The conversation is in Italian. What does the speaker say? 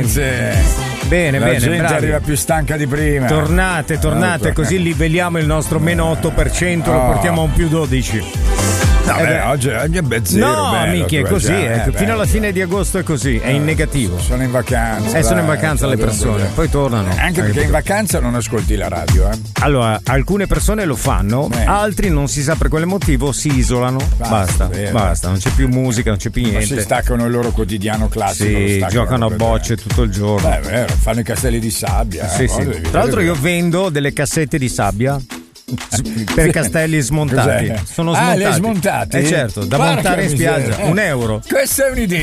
ragazzi. Bene, la bene, gente bravi. arriva più stanca di prima. Tornate, così livelliamo il nostro meno 8%, lo portiamo a un più 12%. No, oggi è zero. No, bello, amici, è così. bello. Fino alla fine di agosto è così, è in negativo. Sono in vacanza. Sono in vacanza le persone, poi tornano. Anche perché in vacanza non ascolti la radio, Allora, alcune persone lo fanno, altri non si sa per quale motivo si isolano. Basta, non c'è più musica, non c'è più niente. Si staccano il loro quotidiano classico. Sì, giocano a bocce tutto il giorno. È vero, fanno i castelli di sabbia. Sì. Tra l'altro io vendo delle cassette di sabbia per castelli smontati. Cos'è? Sono smontati. Le smontate? Certo, da Porca montare in spiaggia. miseria. €1. Questa è un'idea.